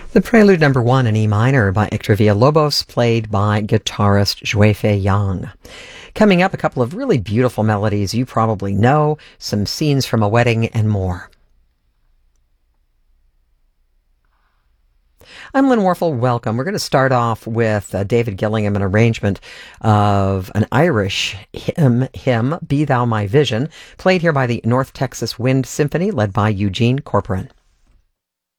The Prelude Number 1 in E minor by Hector Villalobos, played by guitarist Xuefei Yang. Coming up, a couple of really beautiful melodies you probably know, some scenes from a wedding, and more. I'm Lynn Warfel. Welcome. We're going to start off with David Gillingham, an arrangement of an Irish hymn, Be Thou My Vision, played here by the North Texas Wind Symphony, led by Eugene Corporan.